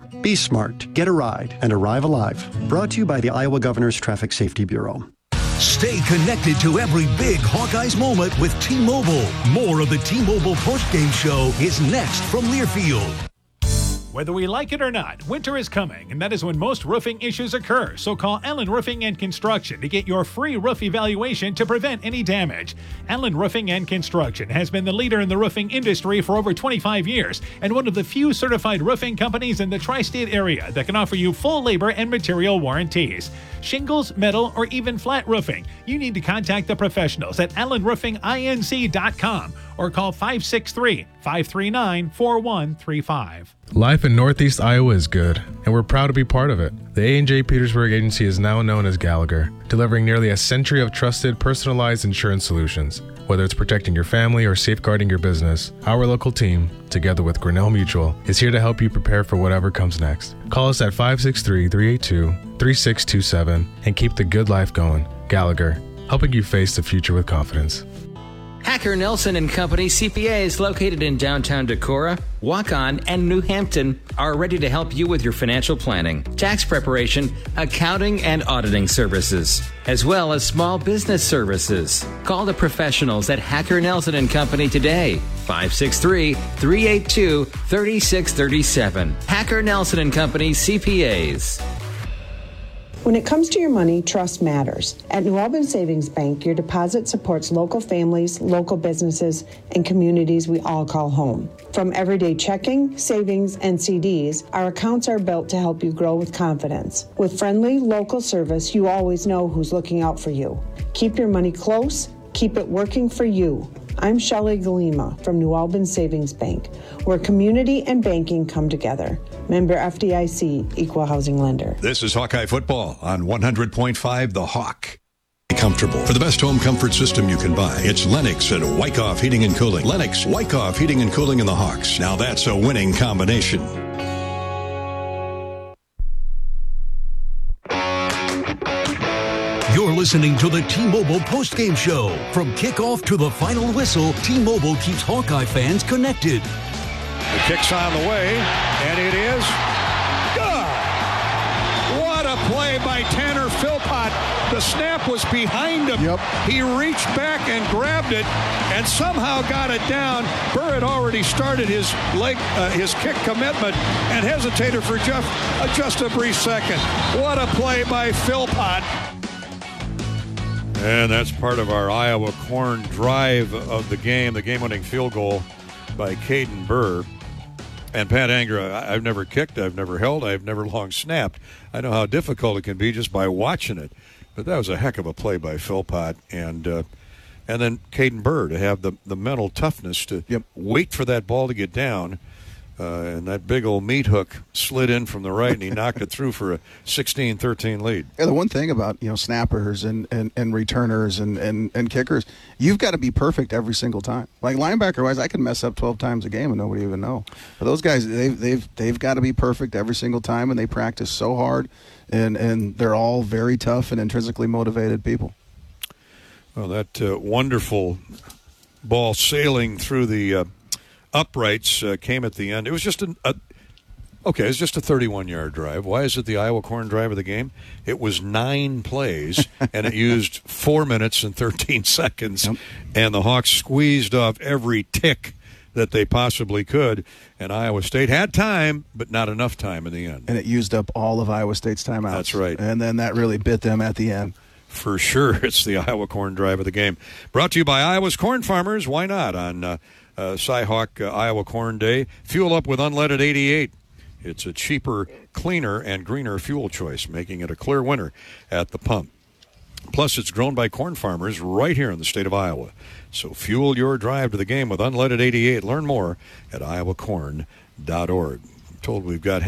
Be smart, get a ride, and arrive alive. Brought to you by the Iowa Governor's Traffic Safety Bureau. Stay connected to every big Hawkeyes moment with T-Mobile. More of the T-Mobile postgame show is next from Learfield. Whether we like it or not, winter is coming, and that is when most roofing issues occur. So call Allen Roofing and Construction to get your free roof evaluation to prevent any damage. Allen Roofing and Construction has been the leader in the roofing industry for over 25 years and one of the few certified roofing companies in the tri-state area that can offer you full labor and material warranties. Shingles, metal, or even flat roofing, you need to contact the professionals at allenroofinginc.com or call 563-539-4135. Life in Northeast Iowa is good, and we're proud to be part of it. The A&J Petersburg Agency is now known as Gallagher, delivering nearly a century of trusted, personalized insurance solutions. Whether it's protecting your family or safeguarding your business, our local team, together with Grinnell Mutual, is here to help you prepare for whatever comes next. Call us at 563-382-3627 and keep the good life going. Gallagher, helping you face the future with confidence. Hacker Nelson and Company CPAs located in downtown Decorah, Waukon, and New Hampton are ready to help you with your financial planning, tax preparation, accounting, and auditing services, as well as small business services. Call the professionals at Hacker Nelson and Company today. 563-382-3637. Hacker Nelson and Company CPAs. When it comes to your money, trust matters. At New Albany Savings Bank, your deposit supports local families, local businesses, and communities we all call home. From everyday checking, savings, and CDs, our accounts are built to help you grow with confidence. With friendly, local service, you always know who's looking out for you. Keep your money close. Keep it working for you. I'm Shelley Galima from New Albany Savings Bank, where community and banking come together. Member FDIC, Equal Housing Lender. This is Hawkeye Football on 100.5 The Hawk. Comfortable. For the best home comfort system you can buy, it's Lennox and Wyckoff Heating and Cooling. Lennox, Wyckoff Heating and Cooling in the Hawks. Now that's a winning combination. You're listening to the T-Mobile postgame show. From kickoff to the final whistle, T-Mobile keeps Hawkeye fans connected. The kick's on the way, and it is good. What a play by Tanner Philpott. The snap was behind him. Yep. He reached back and grabbed it and somehow got it down. Burr had already started his kick commitment and hesitated for just a brief second. What a play by Philpott. And that's part of our Iowa Corn drive of the game-winning field goal by Caden Burr. And Pat Anger, I've never kicked, I've never held, I've never long snapped. I know how difficult it can be just by watching it. But that was a heck of a play by Philpott. And then Caden Burr to have the mental toughness to wait for that ball to get down. And that big old meat hook slid in from the right, and he knocked it through for a 16-13 lead. Yeah, the one thing about snappers and returners and kickers, you've got to be perfect every single time. Like linebacker-wise, I can mess up 12 times a game and nobody even know. But those guys, they've got to be perfect every single time, and they practice so hard, and they're all very tough and intrinsically motivated people. Well, that wonderful ball sailing through the uprights came at the end. It was just it's just a 31-yard drive. Why is it the Iowa Corn drive of the game? It was 9 plays, and it used 4 minutes and 13 seconds, and the Hawks squeezed off every tick that they possibly could, and Iowa State had time, but not enough time in the end. And it used up all of Iowa State's timeouts. That's right. And then that really bit them at the end. For sure, it's the Iowa Corn drive of the game. Brought to you by Iowa's Corn Farmers. Why not on Cy-Hawk Iowa Corn Day? Fuel up with unleaded 88. It's a cheaper, cleaner, and greener fuel choice, making it a clear winner at the pump. Plus, it's grown by corn farmers right here in the state of Iowa. So fuel your drive to the game with unleaded 88. Learn more at iowacorn.org. I'm told we've got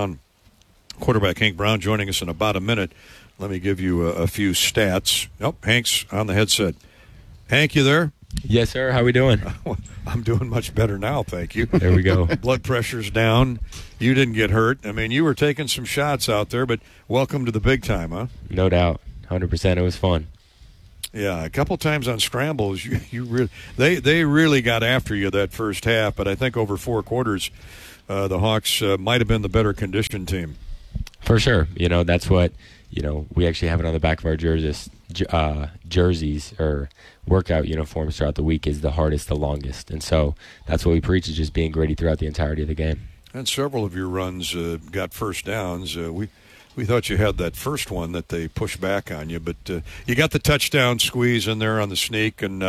quarterback Hank Brown, joining us in about a minute. Let me give you a few stats. Hank's on the headset. Hank, you there? Yes, sir. How we doing? I'm doing much better now, thank you. There we go. Blood pressure's down. You didn't get hurt. I mean, you were taking some shots out there, but welcome to the big time, huh? No doubt. 100%. It was fun. Yeah, a couple times on scrambles, you really they really got after you that first half, but I think over 4 quarters, the Hawks might have been the better conditioned team. For sure. That's what, we actually have it on the back of our jerseys or workout uniforms throughout the week is the hardest, the longest. And so that's what we preach, is just being gritty throughout the entirety of the game. And several of your runs got first downs. We thought you had that first one that they pushed back on you, but you got the touchdown squeeze in there on the sneak, and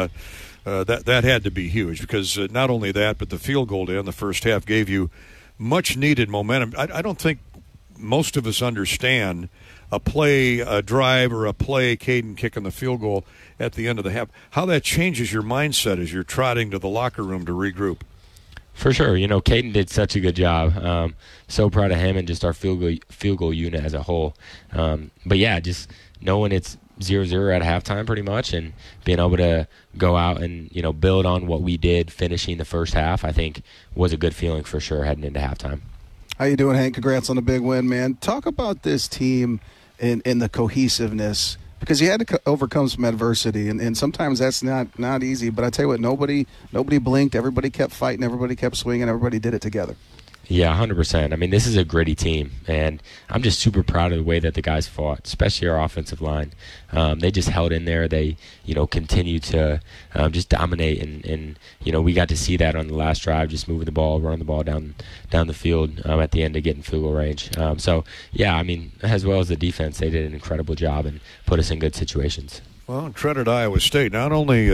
that had to be huge because not only that, but the field goal to end the first half gave you much-needed momentum. I don't think most of us understand a play, a drive, or a play, Caden kicking the field goal at the end of the half, how that changes your mindset as you're trotting to the locker room to regroup. For sure. Caden did such a good job. So proud of him and just our field goal unit as a whole. But, yeah, just knowing it's 0-0 at halftime pretty much and being able to go out and, build on what we did finishing the first half, I think was a good feeling for sure heading into halftime. How you doing, Hank? Congrats on the big win, man. Talk about this team in the cohesiveness, because you had to overcome some adversity, and sometimes that's not easy. But I tell you what, nobody blinked. Everybody kept fighting. Everybody kept swinging. Everybody did it together. Yeah, 100%. I mean, this is a gritty team, and I'm just super proud of the way that the guys fought, especially our offensive line. They just held in there. They, continued to just dominate, and we got to see that on the last drive, just moving the ball, running the ball down the field at the end to get in field goal range. So, yeah, I mean, as well as the defense, they did an incredible job and put us in good situations. Well, credit Iowa State, not only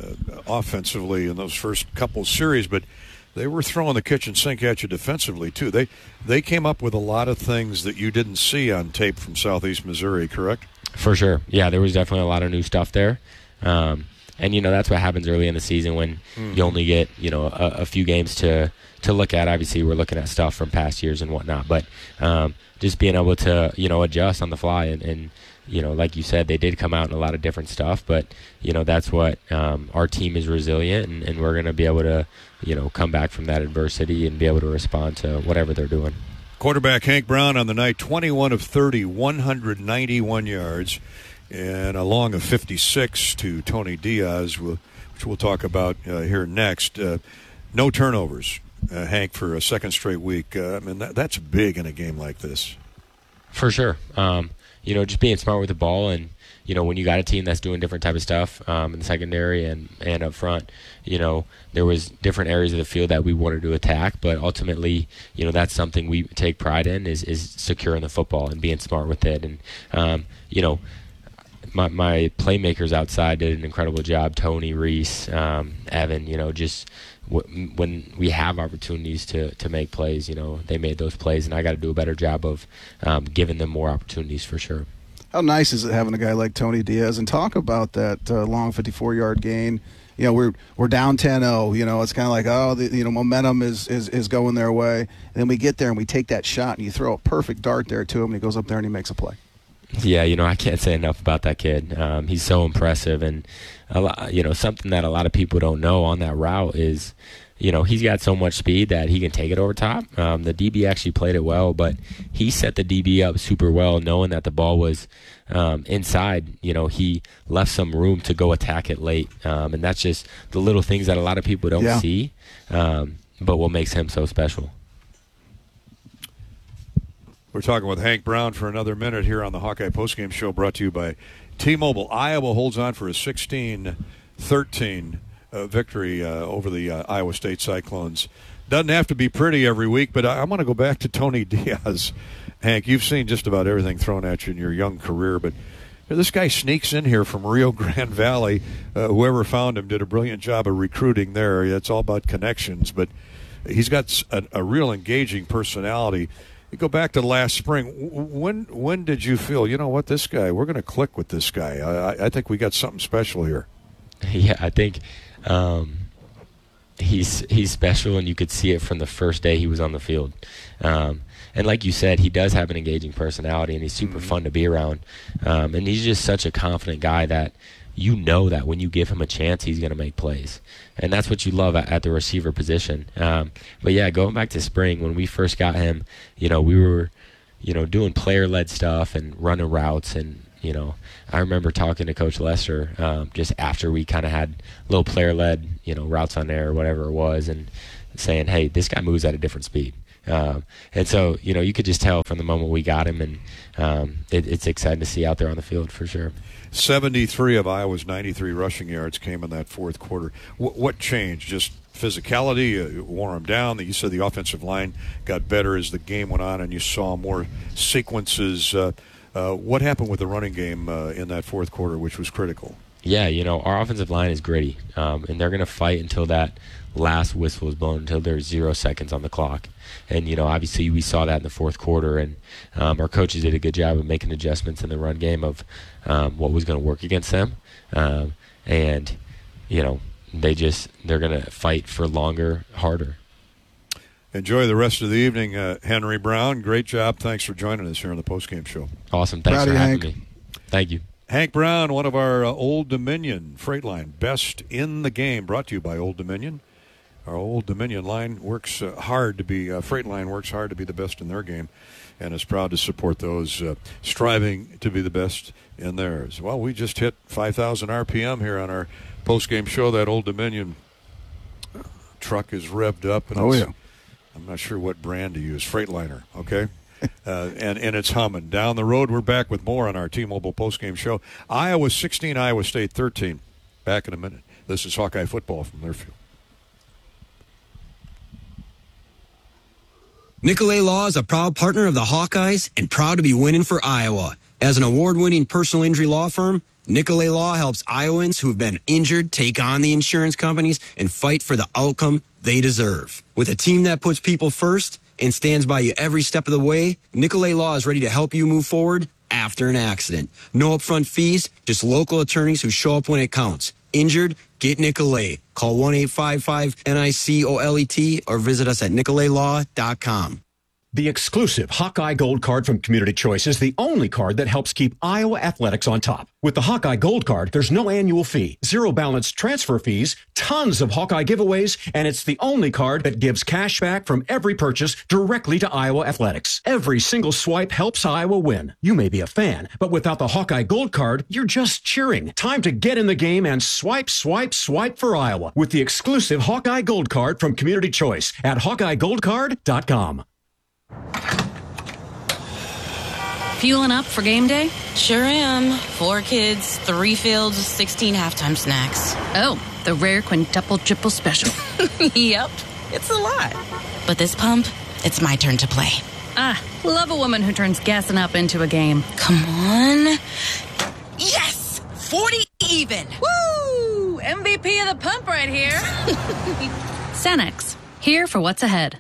offensively in those first couple series, but they were throwing the kitchen sink at you defensively, too. They came up with a lot of things that you didn't see on tape from Southeast Missouri, correct? For sure. Yeah, there was definitely a lot of new stuff there. And, that's what happens early in the season when you only get, a few games to look at. Obviously, we're looking at stuff from past years and whatnot. But just being able to, adjust on the fly. And like you said, they did come out in a lot of different stuff. But, that's what our team is resilient, and we're going to be able to, come back from that adversity and be able to respond to whatever they're doing. Quarterback Hank Brown on the night, 21 of 30, 191 yards, and a long of 56 to Tony Diaz, which we'll talk about here next. No turnovers, Hank, for a second straight week. I mean, that's big in a game like this. For sure. Just being smart with the ball, and when you got a team that's doing different type of stuff in the secondary and up front, there was different areas of the field that we wanted to attack, but ultimately, that's something we take pride in is securing the football and being smart with it. And my playmakers outside did an incredible job. Tony, Reese, Evan, just when we have opportunities to make plays, they made those plays, and I got to do a better job of giving them more opportunities for sure. How nice is it having a guy like Tony Diaz? And talk about that long 54-yard gain. We're down 10-0. It's kind of like, momentum is going their way. And then we get there and we take that shot, and you throw a perfect dart there to him, and he goes up there and he makes a play. Yeah, I can't say enough about that kid. He's so impressive, and something that a lot of people don't know on that route is, he's got so much speed that he can take it over top. The DB actually played it well, but he set the DB up super well, knowing that the ball was inside. He left some room to go attack it late, and that's just the little things that a lot of people don't see, but what makes him so special. We're talking with Hank Brown for another minute here on the Hawkeye Postgame Show, brought to you by T-Mobile. Iowa holds on for a 16-13 victory over the Iowa State Cyclones. Doesn't have to be pretty every week, but I want to go back to Tony Diaz. Hank, you've seen just about everything thrown at you in your young career, but this guy sneaks in here from Rio Grande Valley. Whoever found him did a brilliant job of recruiting there. It's all about connections, but he's got a real engaging personality. You go back to last spring. When did you feel, we're going to click with this guy? I think we got something special here. Yeah, I think he's special, and you could see it from the first day he was on the field. And like you said, he does have an engaging personality, and he's super fun to be around. And he's just such a confident guy that that when you give him a chance, he's going to make plays. And that's what you love at the receiver position. But, yeah, going back to spring, when we first got him, we were, doing player-led stuff and running routes. And, I remember talking to Coach Lester just after we kind of had little player-led, routes on there or whatever it was, and saying, hey, this guy moves at a different speed. And so, you could just tell from the moment we got him, and it's exciting to see out there on the field for sure. 73 of Iowa's 93 rushing yards came in that fourth quarter. What changed? Just physicality wore him down? You said the offensive line got better as the game went on, and you saw more sequences. What happened with the running game in that fourth quarter, which was critical? Yeah, our offensive line is gritty, and they're going to fight until that last whistle is blown, until there's 0 seconds on the clock. And, obviously we saw that in the fourth quarter, and our coaches did a good job of making adjustments in the run game of what was going to work against them. And, they're going to fight for longer, harder. Enjoy the rest of the evening, Henry Brown. Great job. Thanks for joining us here on the postgame show. Awesome. Thanks for having me. Thank you. Hank Brown, one of our Old Dominion freight line best in the game, brought to you by Old Dominion. Our Old Dominion line works hard to be, freight line works hard to be the best in their game, and is proud to support those striving to be the best in theirs. Well, we just hit 5,000 RPM here on our post-game show. That Old Dominion truck is revved up. And I'm not sure what brand to use. Freightliner, okay? And it's humming. Down the road, we're back with more on our T-Mobile post-game show. Iowa 16, Iowa State 13. Back in a minute. This is Hawkeye Football from Learfield. Nicolay Law is a proud partner of the Hawkeyes and proud to be winning for Iowa. As an award-winning personal injury law firm, Nicolay Law helps Iowans who have been injured take on the insurance companies and fight for the outcome they deserve. With a team that puts people first and stands by you every step of the way, Nicolay Law is ready to help you move forward after an accident. No upfront fees, just local attorneys who show up when it counts. Injured? Get Nicolay. Call 1-855-NICOLET or visit us at nicolaylaw.com. The exclusive Hawkeye Gold Card from Community Choice is the only card that helps keep Iowa athletics on top. With the Hawkeye Gold Card, there's no annual fee, zero balance transfer fees, tons of Hawkeye giveaways, and it's the only card that gives cash back from every purchase directly to Iowa athletics. Every single swipe helps Iowa win. You may be a fan, but without the Hawkeye Gold Card, you're just cheering. Time to get in the game and swipe, swipe, swipe for Iowa with the exclusive Hawkeye Gold Card from Community Choice at HawkeyeGoldCard.com. Fueling up for game day? Sure am. 4 kids, 3 fields, 16 halftime snacks. Oh, the rare quintuple triple special. Yep, it's a lot. But this pump, it's my turn to play. Love a woman who turns gassing up into a game. Come on. Yes! 40 even! Woo! MVP of the pump right here. Cenex, here for what's ahead.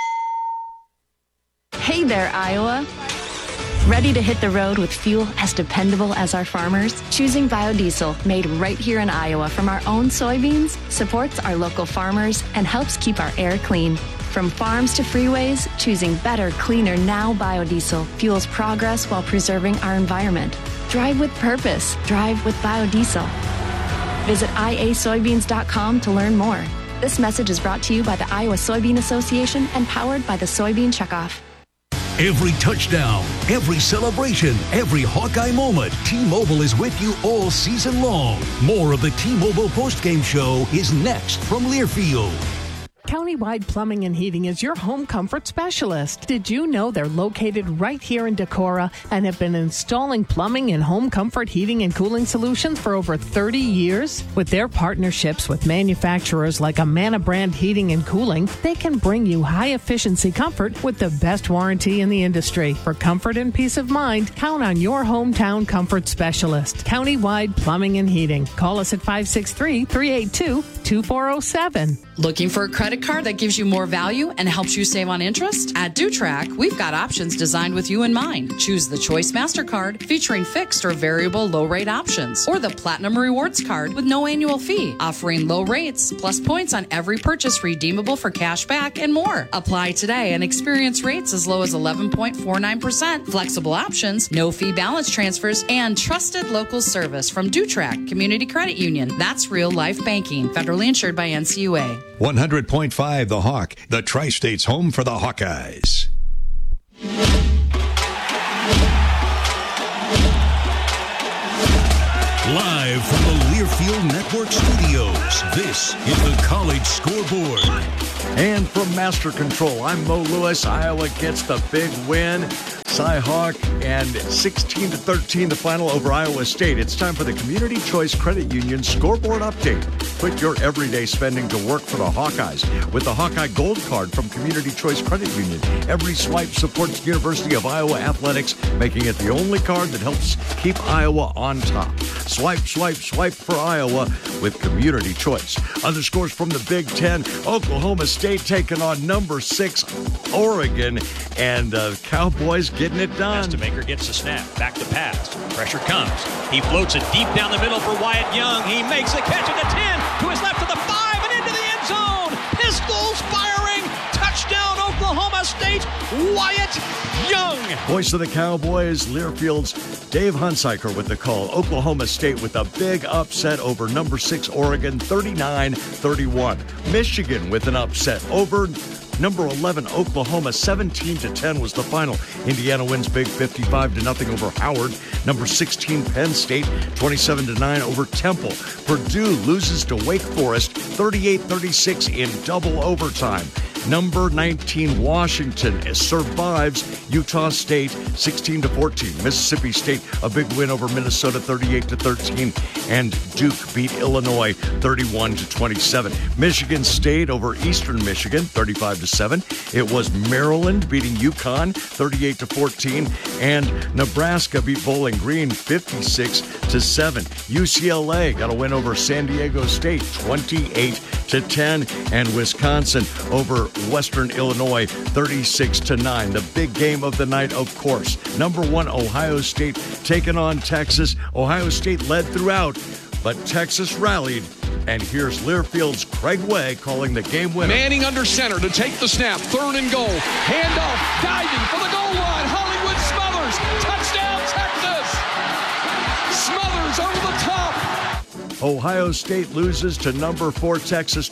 Hey there, Iowa. Ready to hit the road with fuel as dependable as our farmers? Choosing biodiesel made right here in Iowa from our own soybeans supports our local farmers and helps keep our air clean. From farms to freeways, choosing better, cleaner now biodiesel fuels progress while preserving our environment. Drive with purpose. Drive with biodiesel. Visit iasoybeans.com to learn more. This message is brought to you by the Iowa Soybean Association and powered by the Soybean Checkoff. Every touchdown, every celebration, every Hawkeye moment, T-Mobile is with you all season long. More of the T-Mobile postgame show is next from Learfield. Countywide Plumbing and Heating is your home comfort specialist. Did you know they're located right here in Decorah and have been installing plumbing and home comfort heating and cooling solutions for over 30 years? With their partnerships with manufacturers like Amana Brand Heating and Cooling, they can bring you high-efficiency comfort with the best warranty in the industry. For comfort and peace of mind, count on your hometown comfort specialist. Countywide Plumbing and Heating. Call us at 563-382-2407. Looking for a credit card that gives you more value and helps you save on interest? At DuTrack, we've got options designed with you in mind. Choose the Choice MasterCard featuring fixed or variable low rate options, or the Platinum Rewards Card with no annual fee, offering low rates plus points on every purchase redeemable for cash back and more. Apply today and experience rates as low as 11.49%, flexible options, no fee balance transfers, and trusted local service from DuTrack Community Credit Union. That's real life banking. Federally insured by NCUA. 100.5 The Hawk, the Tri-State's home for the Hawkeyes. Live from the Learfield Network Studios, this is the College Scoreboard. And from Master Control, I'm Mo Lewis. Iowa gets the big win. Cy-Hawk, and 16-13 the final over Iowa State. It's time for the Community Choice Credit Union Scoreboard Update. Put your everyday spending to work for the Hawkeyes with the Hawkeye Gold Card from Community Choice Credit Union. Every swipe supports University of Iowa athletics, making it the only card that helps keep Iowa on top. Swipe, swipe, swipe for Iowa with Community Choice. Other scores from the Big Ten: Oklahoma State taking on number 6 Oregon, and the Cowboys getting it done. Maker gets the snap, back to pass. Pressure comes. He floats it deep down the middle for Wyatt Young. He makes the catch at the 10, to his left to the 5, and into the end zone. Pistols firing. Touchdown, Oklahoma State. Wyatt Young. Voice of the Cowboys, Learfield's Dave Hunsiker with the call. Oklahoma State with a big upset over number 6 Oregon, 39-31. Michigan with an upset over number 11 Oklahoma, 17-10 was the final. Indiana wins big, 55-0 over Howard. Number 16 Penn State, 27-9 over Temple. Purdue loses to Wake Forest, 38-36 in double overtime. Number 19 Washington survives Utah State, 16-14. Mississippi State a big win over Minnesota, 38-13, and Duke beat Illinois, 31-27. Michigan State over Eastern Michigan, 35-7. It was Maryland beating UConn, 38-14, and Nebraska beat Bowling Green, 56-7. UCLA got a win over San Diego State, 28-10, and Wisconsin over Western Illinois, 36-9. The big game of the night, of course. Number 1 Ohio State taking on Texas. Ohio State led throughout, but Texas rallied. And here's Learfield's Craig Way calling the game winner. Manning under center to take the snap. 3rd and goal. Handoff. Diving for the goal line. Hollywood Smothers. Touchdown, Texas. Smothers over the top. Ohio State loses to number 4 Texas,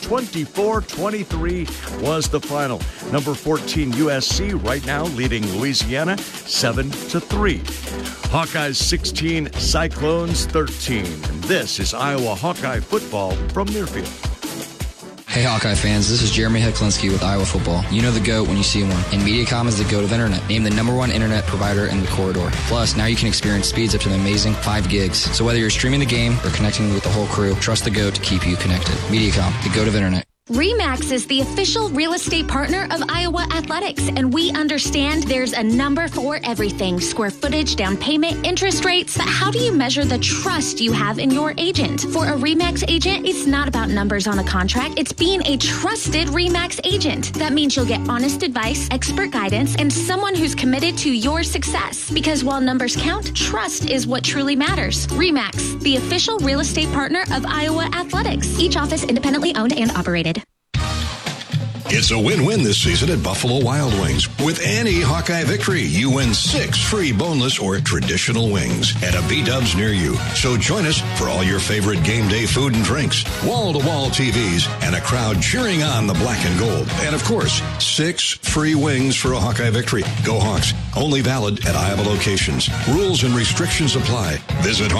24-23 was the final. Number 14 USC right now leading Louisiana 7-3. Hawkeyes 16, Cyclones 13. And this is Iowa Hawkeye football from Learfield. Hey Hawkeye fans, this is Jeremy Heklinski with Iowa Football. You know the GOAT when you see one, and Mediacom is the GOAT of internet, named the #1 internet provider in the corridor. Plus, now you can experience speeds up to an amazing 5 gigs. So whether you're streaming the game or connecting with the whole crew, trust the GOAT to keep you connected. Mediacom, the GOAT of internet. RE/MAX is the official real estate partner of Iowa Athletics, and we understand there's a number for everything: square footage, down payment, interest rates. But how do you measure the trust you have in your agent? For a RE/MAX agent, it's not about numbers on a contract. It's being a trusted RE/MAX agent. That means you'll get honest advice, expert guidance, and someone who's committed to your success. Because while numbers count, trust is what truly matters. RE/MAX, the official real estate partner of Iowa Athletics. Each office independently owned and operated. It's a win-win this season at Buffalo Wild Wings. With any Hawkeye victory, you win 6 free boneless or traditional wings at a B-Dubs near you. So join us for all your favorite game day food and drinks, wall-to-wall TVs, and a crowd cheering on the black and gold. And of course, 6 free wings for a Hawkeye victory. Go Hawks. Only valid at Iowa locations. Rules and restrictions apply. Visit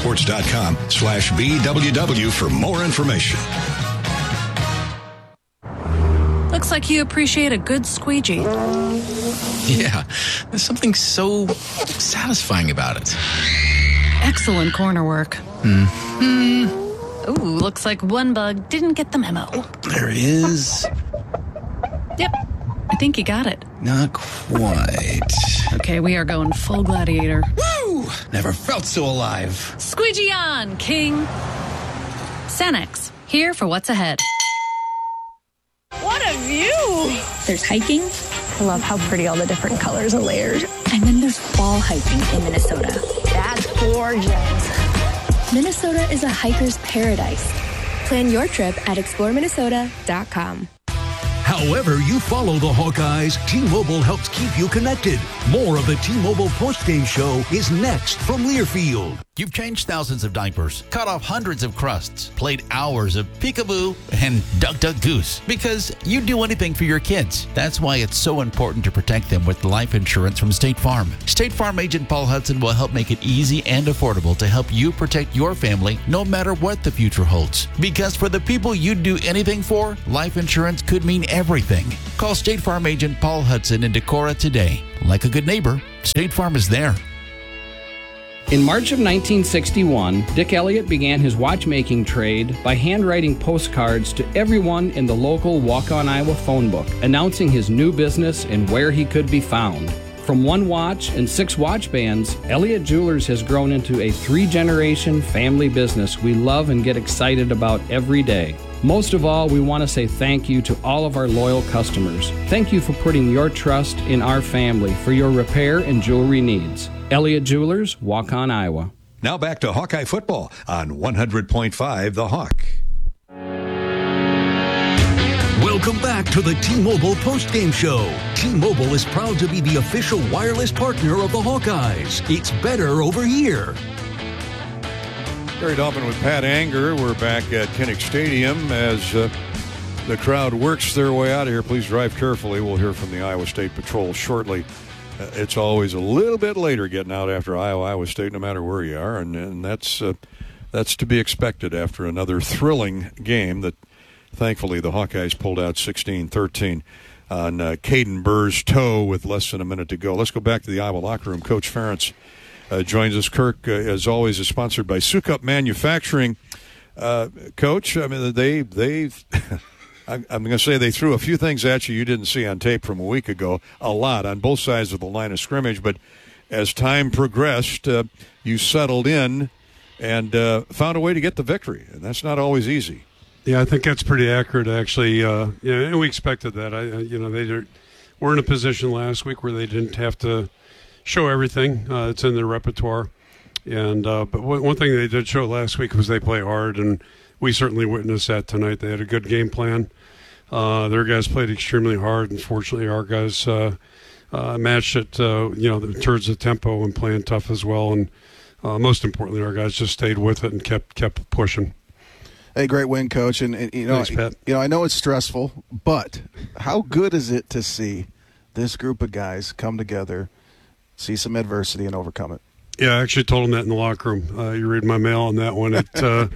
HawkeyeSports.com/BWW for more information. Looks like you appreciate a good squeegee. Yeah, there's something so satisfying about it. Excellent corner work. Ooh, looks like one bug didn't get the memo. There it is. Yep, I think you got it. Not quite. Okay, we are going full gladiator. Woo! Never felt so alive. Squeegee on, King. Sanex, here for what's ahead. What a view! There's hiking. I love how pretty all the different colors are layered. And then there's fall hiking in Minnesota. That's gorgeous. Minnesota is a hiker's paradise. Plan your trip at exploreminnesota.com. However you follow the Hawkeyes, T-Mobile helps keep you connected. More of the T-Mobile postgame show is next from Learfield. You've changed thousands of diapers, cut off hundreds of crusts, played hours of peekaboo and duck duck goose because you'd do anything for your kids. That's why it's so important to protect them with life insurance from State Farm. State Farm agent Paul Hudson will help make it easy and affordable to help you protect your family no matter what the future holds. Because for the people you'd do anything for, life insurance could mean everything. Call State Farm agent Paul Hudson in Decorah today. Like a good neighbor, State Farm is there. In March of 1961, Dick Elliott began his watchmaking trade by handwriting postcards to everyone in the local Walk-On Iowa phone book, announcing his new business and where he could be found. From one watch and 6 watch bands, Elliott Jewelers has grown into a 3-generation family business we love and get excited about every day. Most of all, we want to say thank you to all of our loyal customers. Thank you for putting your trust in our family for your repair and jewelry needs. Elliott Jewelers, Walk-On Iowa. Now back to Hawkeye football on 100.5 The Hawk. Welcome back to the T-Mobile postgame show. T-Mobile is proud to be the official wireless partner of the Hawkeyes. It's better over here. Gary Dolphin with Pat Anger. We're back at Kinnick Stadium as the crowd works their way out of here. Please drive carefully. We'll hear from the Iowa State Patrol shortly. It's always a little bit later getting out after Iowa State, no matter where you are, and that's to be expected after another thrilling game that thankfully the Hawkeyes pulled out 16-13 on Caden Burr's toe with less than a minute to go. Let's go back to the Iowa locker room. Coach Ferentz joins us. Kirk, as always, is sponsored by Sukup Manufacturing. Coach, I mean, they I'm going to say they threw a few things at you didn't see on tape from a week ago, a lot on both sides of the line of scrimmage. But as time progressed, you settled in and found a way to get the victory, and that's not always easy. Yeah, I think that's pretty accurate, actually. And we expected that. They were in a position last week where they didn't have to show everything that's in their repertoire. And but one thing they did show last week was they play hard, and we certainly witnessed that tonight. They had a good game plan. Their guys played extremely hard. Unfortunately, our guys matched it, in terms of tempo and playing tough as well. And most importantly, our guys just stayed with it and kept pushing. Hey, great win, Coach. And Thanks, Pat. I know it's stressful, but how good is it to see this group of guys come together, see some adversity, and overcome it? Yeah, I actually told them that in the locker room. You read my mail on that one.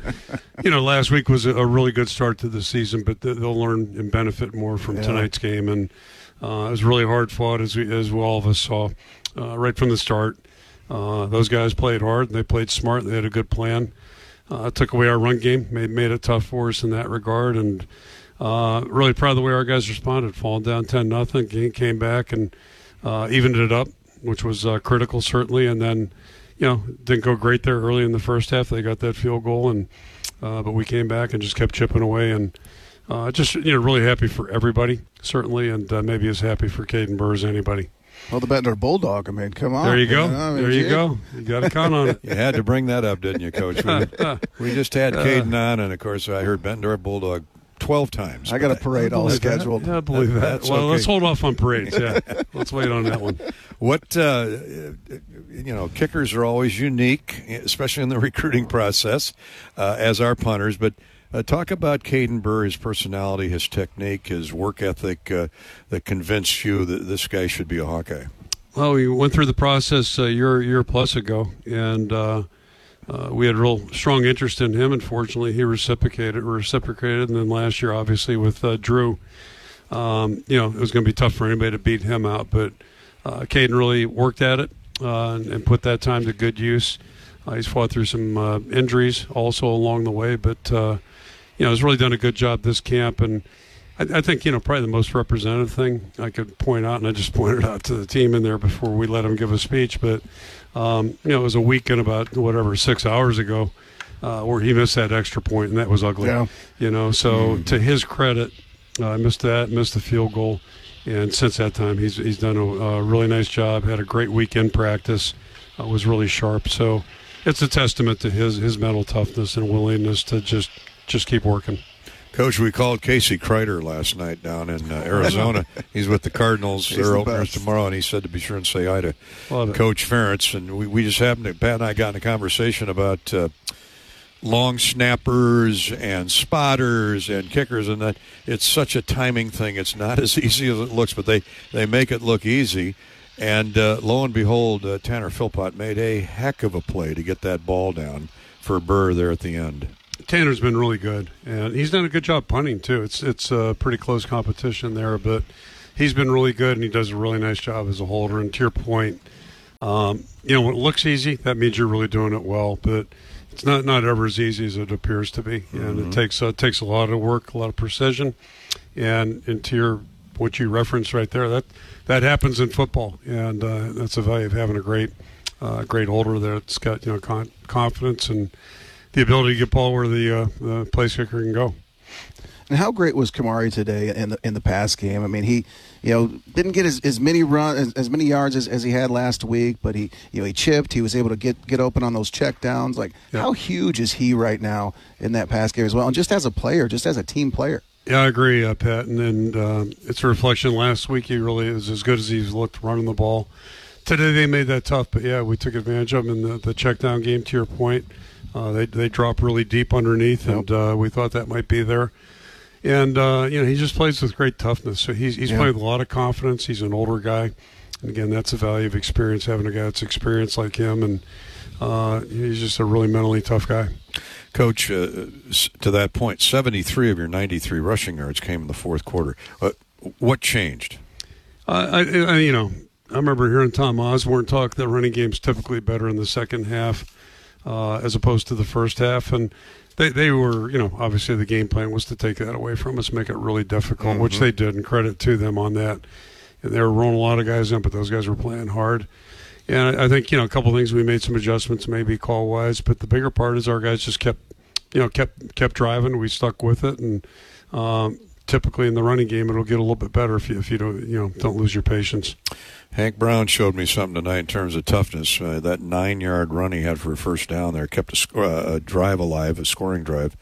Last week was a really good start to the season, but they'll learn and benefit more from tonight's game. And it was really hard fought, as all of us saw right from the start. Those guys played hard. They played smart. They had a good plan. Took away our run game, made it tough for us in that regard. And really proud of the way our guys responded. Falling down 10-0, came back and evened it up, which was critical, certainly. And then, didn't go great there early in the first half. They got that field goal, and but we came back and just kept chipping away. And really happy for everybody, certainly, and maybe as happy for Caden Burr as anybody. Well, the Bettner Bulldog, I mean, come on. There you go. There you go. You got to count on it. You had to bring that up, didn't you, Coach? We just had Caden on, and, of course, I heard Bettner Bulldog 12 times. I got a parade all scheduled. Yeah, I believe that. Well, okay. Let's hold off on parades. Yeah, let's wait on that one. What kickers are always unique, especially in the recruiting process, as are punters. But talk about Caden Burr, his personality, his technique, his work ethic that convinced you that this guy should be a Hawkeye. Well, we went through the process a year plus ago, and we had real strong interest in him. Unfortunately, he reciprocated, and then last year, obviously, with Drew, it was going to be tough for anybody to beat him out. But Caden really worked at it and put that time to good use. He's fought through some injuries also along the way, but has really done a good job this camp. And I think, probably the most representative thing I could point out, and I just pointed out to the team in there before we let him give a speech, but it was a weekend about 6 hours ago where he missed that extra point, and that was ugly. Yeah. So to his credit, missed the field goal, and since that time he's done a really nice job. Had a great weekend practice, was really sharp. So it's a testament to his mental toughness and willingness to just keep working. Coach, we called Casey Kreider last night down in Arizona. He's with the Cardinals. They're openers tomorrow, and he said to be sure and say hi to Coach Ferentz. And we just happened to, Pat and I got in a conversation about long snappers and spotters and kickers, and that it's such a timing thing. It's not as easy as it looks, but they make it look easy. And lo and behold, Tanner Philpott made a heck of a play to get that ball down for Burr there at the end. Tanner's been really good, and he's done a good job punting too. It's a pretty close competition there, but he's been really good, and he does a really nice job as a holder. And to your point, when it looks easy, that means you're really doing it well, but it's not ever as easy as it appears to be, and it takes a lot of work, a lot of precision, and to what you referenced right there, that happens in football, and that's the value of having a great holder there. It's got confidence and the ability to get ball where the place kicker can go. And how great was Kamari today in the pass game? I mean, he didn't get as many yards as he had last week, but he chipped. He was able to get open on those check downs. How huge is he right now in that pass game as well? And just as a player, just as a team player. Yeah, I agree, Pat. And it's a reflection. Last week he really is as good as he's looked running the ball. Today they made that tough, but yeah, we took advantage of him in the check down game. To your point, they drop really deep underneath, and we thought that might be there. And he just plays with great toughness. So he's playing with a lot of confidence. He's an older guy, and again, that's the value of experience. Having a guy that's experienced like him, and he's just a really mentally tough guy. Coach, to that point, 73 of your 93 rushing yards came in the fourth quarter. What changed? I remember hearing Tom Osborne talk that running game's typically better in the second half as opposed to the first half, and they were, obviously the game plan was to take that away from us, make it really difficult, which they did, and credit to them on that. And they were rolling a lot of guys in, but those guys were playing hard. And I think, a couple of things, we made some adjustments, maybe call-wise, but the bigger part is our guys just kept driving. We stuck with it, and typically in the running game, it'll get a little bit better if you don't lose your patience. Hank Brown showed me something tonight in terms of toughness. That 9-yard run he had for a first down there kept a drive alive, a scoring drive.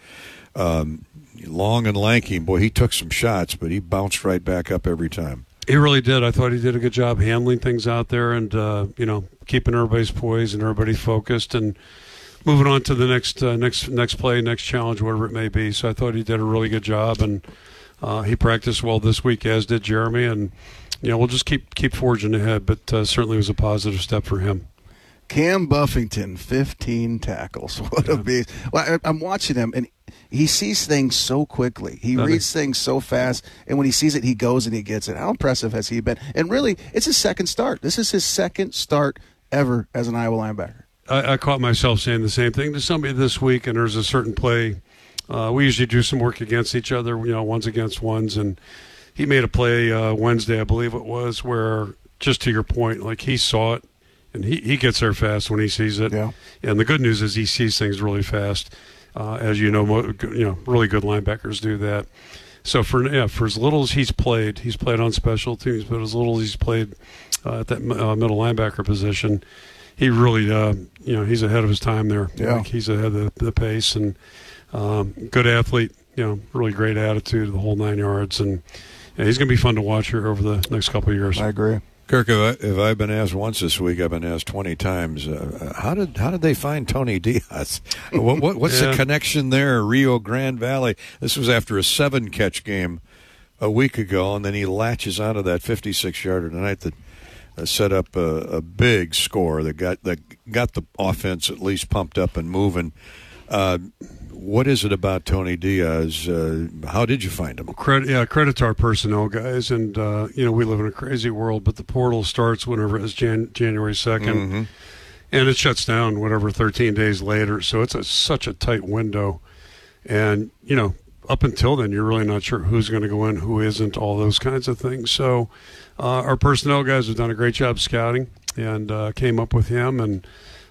Long and lanky, boy, he took some shots, but he bounced right back up every time. He really did. I thought he did a good job handling things out there, and keeping everybody's poised and everybody focused, and moving on to the next play, next challenge, whatever it may be. So I thought he did a really good job, and he practiced well this week, as did Jeremy, and we'll just keep forging ahead. But certainly was a positive step for him. Cam Buffington, 15 tackles. What a beast! Well, I'm watching him, and he sees things so quickly. He reads things so fast, and when he sees it, he goes and he gets it. How impressive has he been? And really, it's his second start. This is his second start ever as an Iowa linebacker. I caught myself saying the same thing to somebody this week, and there's a certain play. We usually do some work against each other, ones against ones, and he made a play Wednesday, I believe it was, where, just to your point, like he saw it, and he gets there fast when he sees it. Yeah. And the good news is he sees things really fast. As really good linebackers do that. So for as little as he's played on special teams, but as little as he's played at that middle linebacker position, he really, he's ahead of his time there. Yeah. He's ahead of the pace, and good athlete, really great attitude, the whole 9 yards, and he's going to be fun to watch here over the next couple of years. I agree. Kirk, if I've been asked once this week, I've been asked 20 times, how did they find Tony Diaz? What's the connection there? Rio Grande Valley. This was after a 7-catch game a week ago, and then he latches onto that 56-yarder tonight that set up a big score that got the offense at least pumped up and moving. What is it about Tony Diaz? How did you find him? Credit to our personnel guys, and we live in a crazy world, but the portal starts whenever it's January 2nd, and it shuts down whatever 13 days later. So it's such a tight window, and up until then, you're really not sure who's going to go in, who isn't, all those kinds of things. So our personnel guys have done a great job scouting and came up with him, and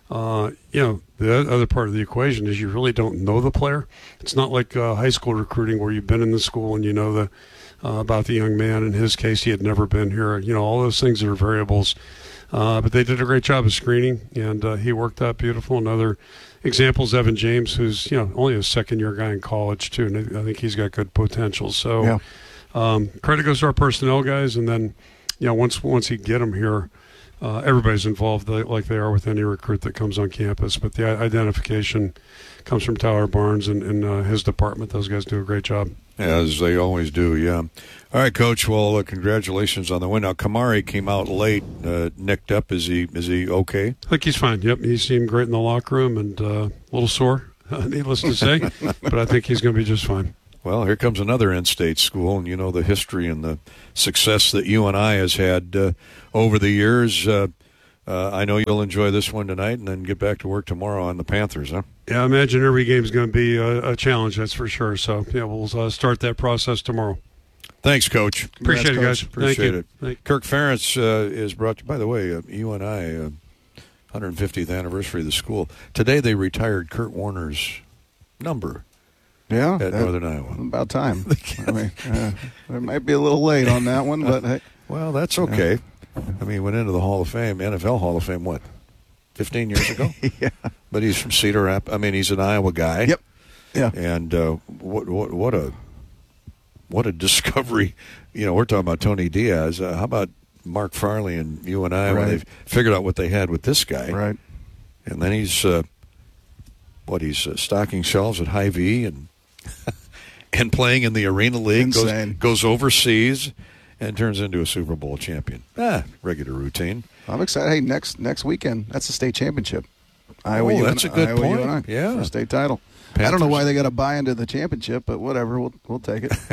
the other part of the equation is you really don't know the player. It's not like high school recruiting where you've been in the school and you know about the young man. In his case, he had never been here. All those things are variables. But they did a great job of screening, and he worked out beautiful. Another example is Evan James, who's only a second-year guy in college too, and I think he's got good potential. So credit goes to our personnel guys, and then once you get them here, everybody's involved like they are with any recruit that comes on campus. But the identification comes from Tyler Barnes and his department. Those guys do a great job. As they always do, yeah. All right, Coach. Well, congratulations on the win. Now, Kamari came out late, nicked up. Is he okay? I think he's fine. Yep, he seemed great in the locker room and a little sore, needless to say. But I think he's going to be just fine. Well, here comes another in-state school, and the history and the success that UNI has had over the years. I know you'll enjoy this one tonight and then get back to work tomorrow on the Panthers, huh? Yeah, I imagine every game is going to be a challenge, that's for sure. So, we'll start that process tomorrow. Thanks, Coach. Appreciate it, guys. Appreciate it. Thank you. Kirk Ferentz is brought to you. By the way, UNI, 150th anniversary of the school. Today they retired Kurt Warner's number. Yeah, at Northern Iowa. About time. I mean, it might be a little late on that one, but hey. Well, that's okay. I mean, he went into the Hall of Fame, NFL Hall of Fame, 15 years ago? Yeah. But he's from Cedar Rapids. I mean, he's an Iowa guy. Yep. Yeah. And what a discovery. We're talking about Tony Diaz. How about Mark Farley and UNI when they've figured out what they had with this guy? Right. And then he's stocking shelves at Hy-Vee and playing in the Arena League. Goes overseas and turns into a Super Bowl champion. Regular routine. I'm excited. Hey, next weekend, that's the state championship. Iowa, that's a good point. UNI, for a state title. Panthers. I don't know why they got to buy into the championship, but whatever, we'll take it.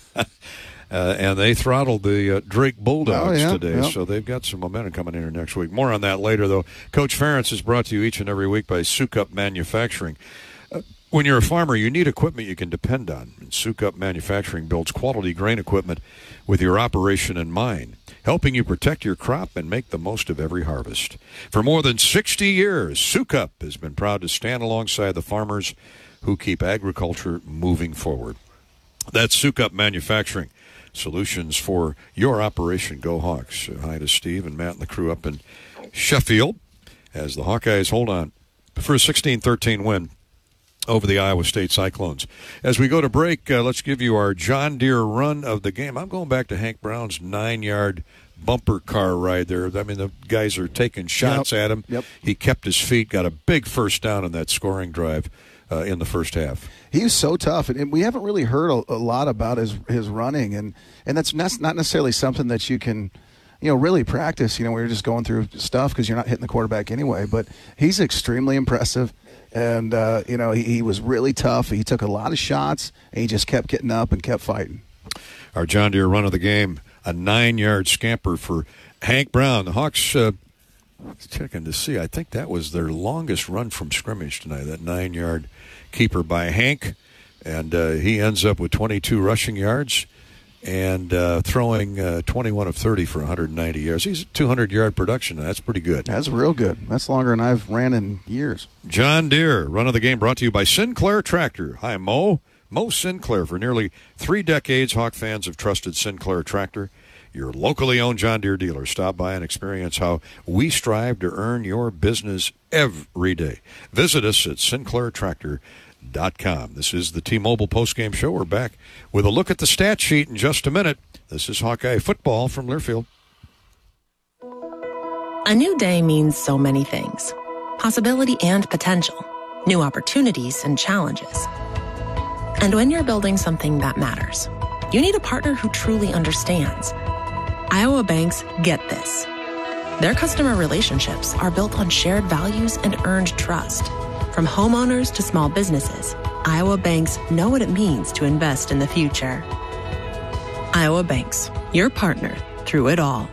And they throttled the Drake Bulldogs today, so they've got some momentum coming in here next week. More on that later, though. Coach Ferentz is brought to you each and every week by Sukup Manufacturing. When you're a farmer, you need equipment you can depend on. And Sukup Manufacturing builds quality grain equipment with your operation in mind, helping you protect your crop and make the most of every harvest. For more than 60 years, Sukup has been proud to stand alongside the farmers who keep agriculture moving forward. That's Sukup Manufacturing. Solutions for your operation. Go Hawks. Hi to Steve and Matt and the crew up in Sheffield as the Hawkeyes hold on for a 16-13 win over the Iowa State Cyclones. As we go to break, let's give you our John Deere run of the game. I'm going back to Hank Brown's 9-yard bumper car ride there. I mean, the guys are taking shots at him. Yep. He kept his feet, got a big first down in that scoring drive in the first half. He was so tough, and we haven't really heard a lot about his running, and that's not necessarily something that you can really practice. We're just going through stuff because you're not hitting the quarterback anyway, but he's extremely impressive. And, he was really tough. He took a lot of shots, and he just kept getting up and kept fighting. Our John Deere run of the game, a 9-yard scamper for Hank Brown. The Hawks, checking to see, I think that was their longest run from scrimmage tonight, that 9-yard keeper by Hank. And he ends up with 22 rushing yards and throwing 21 of 30 for 190 yards. He's a 200-yard production. That's pretty good. That's real good. That's longer than I've ran in years. John Deere, run of the game, brought to you by Sinclair Tractor. Hi, Mo. Mo Sinclair. For nearly 3 decades, Hawk fans have trusted Sinclair Tractor, your locally owned John Deere dealer. Stop by and experience how we strive to earn your business every day. Visit us at sinclairtractor.com. This is the T-Mobile postgame show. We're back with a look at the stat sheet in just a minute. This is Hawkeye football from Learfield. A new day means so many things. Possibility and potential. New opportunities and challenges. And when you're building something that matters, you need a partner who truly understands. Iowa banks get this. Their customer relationships are built on shared values and earned trust. From homeowners to small businesses, Iowa banks know what it means to invest in the future. Iowa Banks, your partner through it all.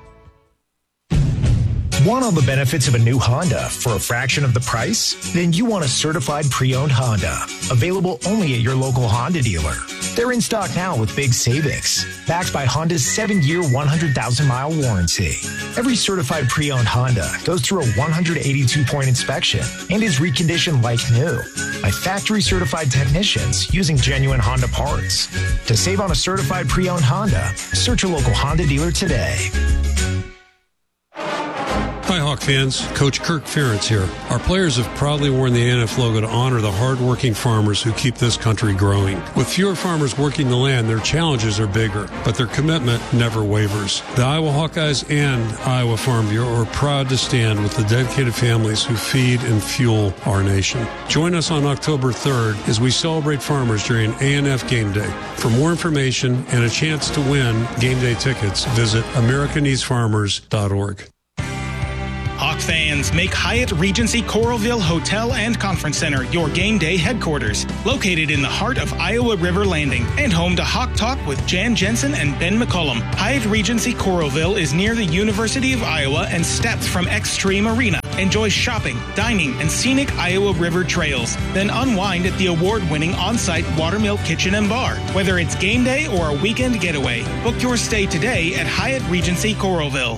Want all the benefits of a new Honda for a fraction of the price? Then you want a certified pre-owned Honda. Available only at your local Honda dealer. They're in stock now with big savings. Backed by Honda's 7-year, 100,000-mile warranty. Every certified pre-owned Honda goes through a 182-point inspection and is reconditioned like new by factory-certified technicians using genuine Honda parts. To save on a certified pre-owned Honda, search your local Honda dealer today. Hi, Hawk fans. Coach Kirk Ferentz here. Our players have proudly worn the ANF logo to honor the hard-working farmers who keep this country growing. With fewer farmers working the land, their challenges are bigger, but their commitment never wavers. The Iowa Hawkeyes and Iowa Farm Bureau are proud to stand with the dedicated families who feed and fuel our nation. Join us on October 3rd as we celebrate farmers during ANF Game Day. For more information and a chance to win game day tickets, visit AmericanEastFarmers.org. Hawk fans, make Hyatt Regency Coralville Hotel and Conference Center your game day headquarters. Located in the heart of Iowa River Landing and home to Hawk Talk with Jan Jensen and Ben McCullum. Hyatt Regency Coralville is near the University of Iowa and steps from Extreme Arena. Enjoy shopping, dining, and scenic Iowa River trails. Then unwind at the award-winning on-site Watermill Kitchen and Bar. Whether it's game day or a weekend getaway, book your stay today at Hyatt Regency Coralville.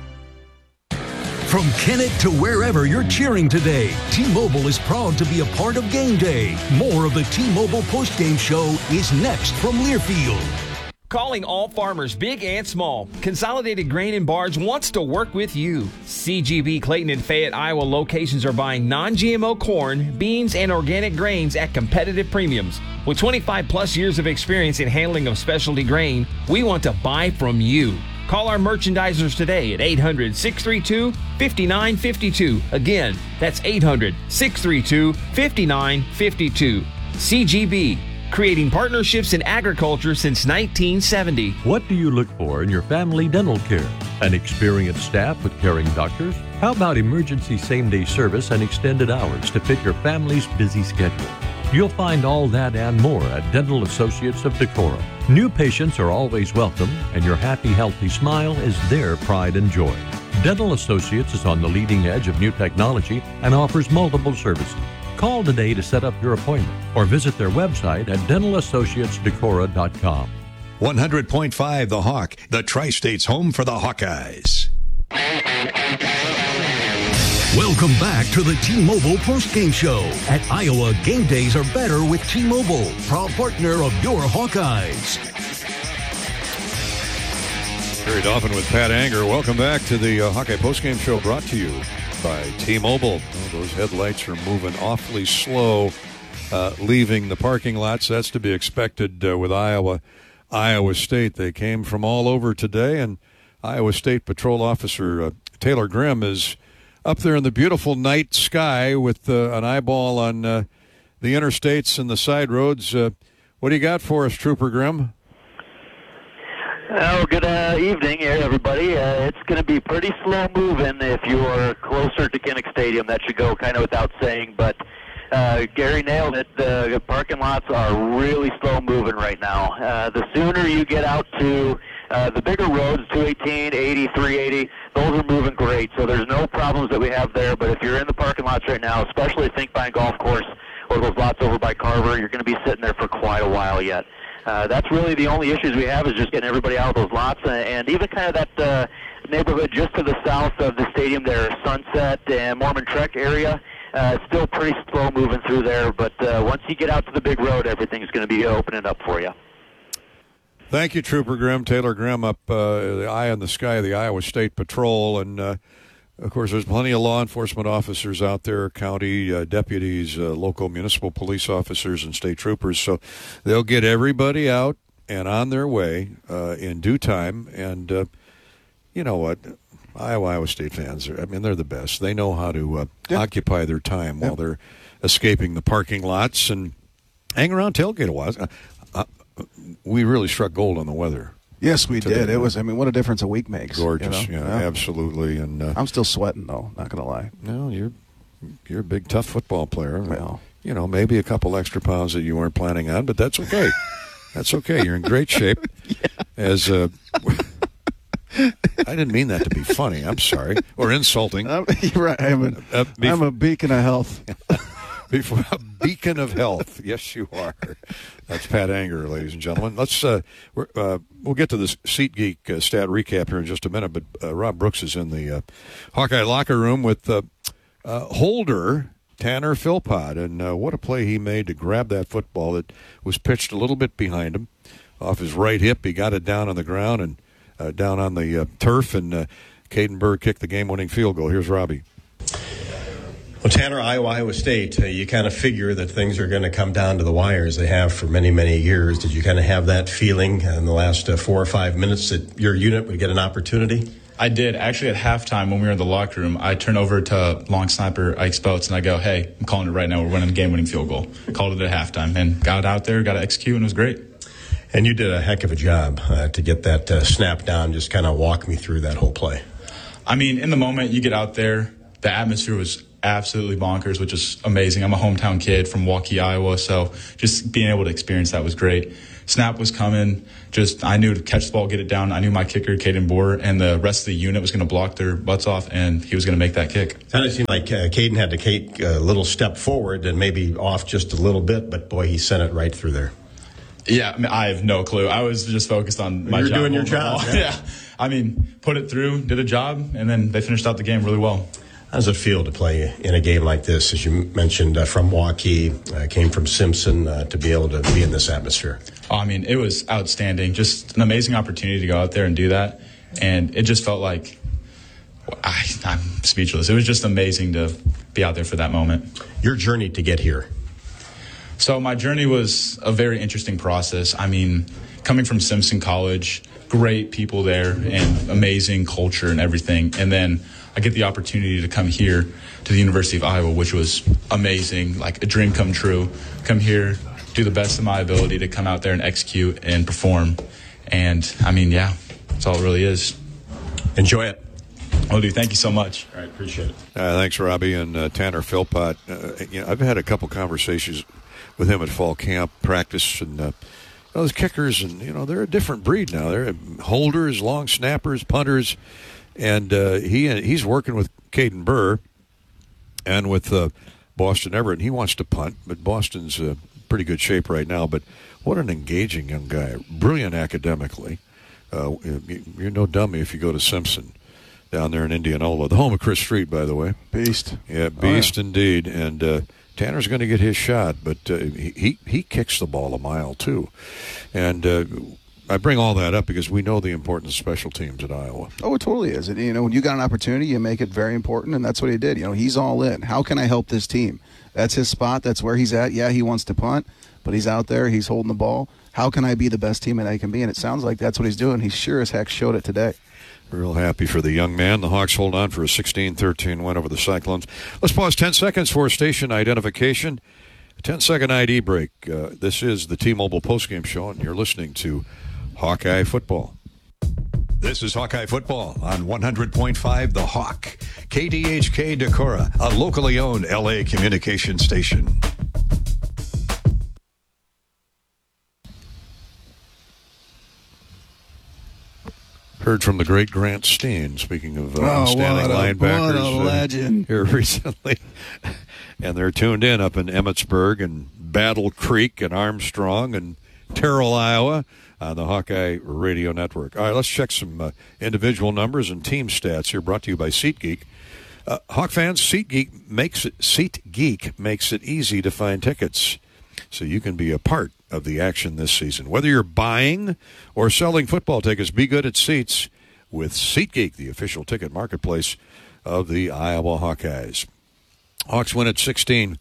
From Kennett to wherever you're cheering today, T-Mobile is proud to be a part of Game Day. More of the T-Mobile postgame show is next from Learfield. Calling all farmers, big and small. Consolidated Grain and Barge wants to work with you. CGB Clayton and Fayette, Iowa locations are buying non-GMO corn, beans, and organic grains at competitive premiums. With 25 plus years of experience in handling of specialty grain, we want to buy from you. Call our merchandisers today at 800-632-5952. Again, that's 800-632-5952. CGB, creating partnerships in agriculture since 1970. What do you look for in your family dental care? An experienced staff with caring doctors? How about emergency same-day service and extended hours to fit your family's busy schedule? You'll find all that and more at Dental Associates of Decorah. New patients are always welcome, and your happy, healthy smile is their pride and joy. Dental Associates is on the leading edge of new technology and offers multiple services. Call today to set up your appointment or visit their website at DentalAssociatesDecorah.com. 100.5 The Hawk, the Tri-State's home for the Hawkeyes. Welcome back to the T-Mobile postgame show. At Iowa, game days are better with T-Mobile, proud partner of your Hawkeyes. Gary Dolphin with Pat Anger. Welcome back to the Hawkeye postgame show brought to you by T-Mobile. Oh, those headlights are moving awfully slow, leaving the parking lots. That's to be expected with Iowa State. They came from all over today, and Iowa State Patrol Officer Taylor Grimm is up there in the beautiful night sky with an eyeball on the interstates and the side roads. What do you got for us, Trooper Grimm? Oh, good evening, everybody. It's going to be pretty slow moving if you're closer to Kinnick Stadium. That should go kind of without saying, but Gary nailed it. The parking lots are really slow moving right now. The sooner you get out to the bigger roads, 218, 80, 380, those are moving great. So there's no problems that we have there. But if you're in the parking lots right now, especially Thinkpine Golf Course or those lots over by Carver, you're going to be sitting there for quite a while yet. That's really the only issues we have is just getting everybody out of those lots. And even kind of that neighborhood just to the south of the stadium there, Sunset and Mormon Trek area, it's still pretty slow moving through there. But once you get out to the big road, everything's going to be opening up for you. Thank you, Trooper Grimm. Taylor Grimm up the eye in the sky of the Iowa State Patrol. And, of course, there's plenty of law enforcement officers out there, county deputies, local municipal police officers, and state troopers. So they'll get everybody out and on their way in due time. And you know what? Iowa State fans, they're the best. They know how to occupy their time while they're escaping the parking lots and hang around tailgate a while. We really struck gold on the weather. Yes, we did. It was. What a difference a week makes. Gorgeous, yeah, absolutely. And I'm still sweating though. Not gonna lie. No, you're a big, tough football player. Well, maybe a couple extra pounds that you weren't planning on, but that's okay. That's okay. You're in great shape. As I didn't mean that to be funny. I'm sorry, or insulting. You're right. I'm a beacon of health. Before a beacon of health. Yes, you are. That's Pat Anger, ladies and gentlemen. Let's we'll get to this SeatGeek stat recap here in just a minute, but Rob Brooks is in the Hawkeye locker room with holder Tanner Philpott, and what a play he made to grab that football that was pitched a little bit behind him off his right hip. He got it down on the ground and down on the turf, and Caden Burr kicked the game-winning field goal. Here's Robbie. Well, Tanner, Iowa State, you kind of figure that things are going to come down to the wire as they have for many, many years. Did you kind of have that feeling in the last 4 or 5 minutes that your unit would get an opportunity? I did. Actually, at halftime when we were in the locker room, I turned over to long snapper Ike Speltz, and I go, hey, I'm calling it right now. We're winning the game-winning field goal. Called it at halftime and got out there, got to execute, and it was great. And you did a heck of a job to get that snap down. Just kind of walk me through that whole play. I mean, in the moment, you get out there, the atmosphere was absolutely bonkers, which is amazing. I'm a hometown kid from Waukee, Iowa, so just being able to experience that was great. Snap was coming. I knew to catch the ball, get it down. I knew my kicker, Caden Burr, and the rest of the unit was going to block their butts off, and he was going to make that kick. Kind of seemed like Caden had to take a little step forward and maybe off just a little bit, but boy, he sent it right through there. Yeah, I mean, I have no clue. I was just focused on my job. You're doing your job. Yeah. I mean, put it through, did a job, and then they finished out the game really well. How does it feel to play in a game like this? As you mentioned, from Waukee, came from Simpson, to be able to be in this atmosphere? Oh, I mean, it was outstanding. Just an amazing opportunity to go out there and do that. And it just felt like I'm speechless. It was just amazing to be out there for that moment. Your journey to get here? So my journey was a very interesting process. I mean, coming from Simpson College, great people there and amazing culture and everything. And then I get the opportunity to come here to the University of Iowa, which was amazing, like a dream come true. Come here, do the best of my ability to come out there and execute and perform. And, I mean, yeah, that's all it really is. Enjoy it. Will do. Thank you so much. All right, appreciate it. Thanks, Robbie. And Tanner Philpott, I've had a couple conversations with him at fall camp practice, and those kickers, and they're a different breed now. They're holders, long snappers, punters, and he's working with Caden Burr and with Boston Everett. He wants to punt, but Boston's pretty good shape right now. But what an engaging young guy, brilliant academically. You're no dummy if you go to Simpson down there in Indianola, the home of Chris Street, by the way. Beast. Yeah, beast indeed. And Tanner's going to get his shot, but he kicks the ball a mile too. And I bring all that up because we know the importance of special teams at Iowa. Oh, it totally is. When you got an opportunity, you make it very important, and that's what he did. He's all in. How can I help this team? That's his spot. That's where he's at. Yeah, he wants to punt, but he's out there. He's holding the ball. How can I be the best teammate I can be? And it sounds like that's what he's doing. He sure as heck showed it today. Real happy for the young man. The Hawks hold on for a 16-13 win over the Cyclones. Let's pause 10 seconds for station identification. A 10-second ID break. This is the T-Mobile postgame show, and you're listening to Hawkeye Football. This is Hawkeye Football on 100.5 The Hawk. KDHK Decorah, a locally owned L.A. communication station. Heard from the great Grant Steen, speaking of outstanding linebackers. What a legend. Here recently. And they're tuned in up in Emmetsburg and Battle Creek and Armstrong and Terrell, Iowa on the Hawkeye Radio Network. All right, let's check some individual numbers and team stats here, brought to you by SeatGeek. Hawk fans, SeatGeek makes it easy to find tickets so you can be a part of the action this season. Whether you're buying or selling football tickets, be good at seats with SeatGeek, the official ticket marketplace of the Iowa Hawkeyes. Hawks win at 16-13